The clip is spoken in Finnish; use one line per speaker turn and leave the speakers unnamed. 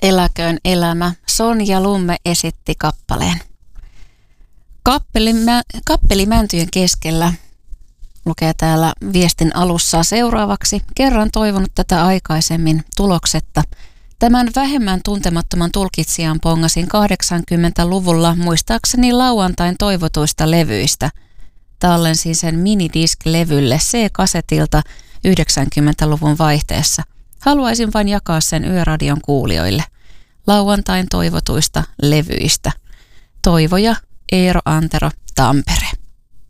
Eläköön elämä. Sonja Lumme esitti kappaleen. Kappeli mäntyjen keskellä lukee täällä viestin alussa seuraavaksi. Kerran toivonut tätä aikaisemmin tuloksetta. Tämän vähemmän tuntemattoman tulkitsijan pongasin 80-luvulla muistaakseni lauantain toivotuista levyistä. Tallensin sen minidisk-levylle C-kasetilta 90-luvun vaihteessa. Haluaisin vain jakaa sen Yöradion kuulijoille. Lauantain toivotuista levyistä. Toivoja Eero Antero, Tampere.